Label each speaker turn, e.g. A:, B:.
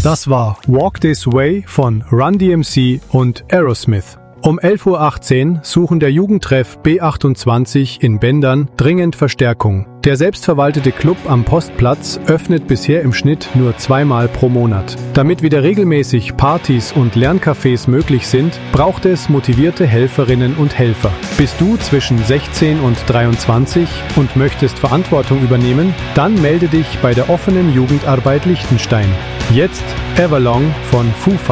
A: Das war Walk This Way von Run DMC und Aerosmith. Um 11:18 Uhr suchen der Jugendtreff B28 in Bendern dringend Verstärkung. Der selbstverwaltete Club am Postplatz öffnet bisher im Schnitt nur 2-mal pro Monat. Damit wieder regelmäßig Partys und Lerncafés möglich sind, braucht es motivierte Helferinnen und Helfer. Bist du zwischen 16 und 23 und möchtest Verantwortung übernehmen? Dann melde dich bei der offenen Jugendarbeit Liechtenstein. Jetzt Everlong von Foo Fighters.